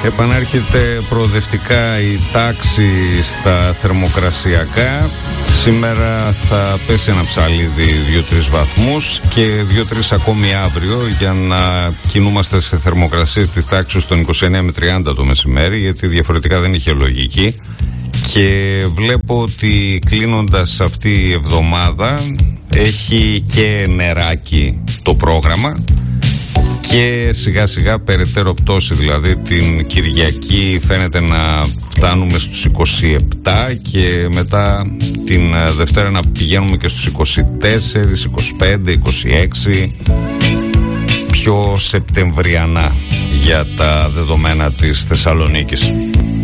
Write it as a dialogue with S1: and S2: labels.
S1: Επανέρχεται προοδευτικά η τάξη στα θερμοκρασιακά. Σήμερα θα πέσει ένα ψαλίδι 2-3 βαθμούς και 2-3 ακόμη αύριο, για να κινούμαστε σε θερμοκρασίες της τάξης των 29 με 30 το μεσημέρι, γιατί διαφορετικά δεν είχε λογική. Και βλέπω ότι κλείνοντας αυτή η εβδομάδα έχει και νεράκι το πρόγραμμα και σιγά σιγά περαιτέρω πτώση, δηλαδή την Κυριακή φαίνεται να φτάνουμε στους 27 και μετά την Δευτέρα να πηγαίνουμε και στους 24, 25, 26, πιο σεπτεμβριανά για τα δεδομένα της Θεσσαλονίκης.